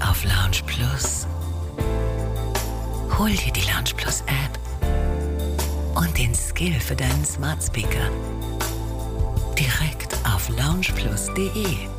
auf Lounge Plus. Hol dir die Lounge Plus App und den Skill für deinen Smart Speaker direkt auf loungeplus.de.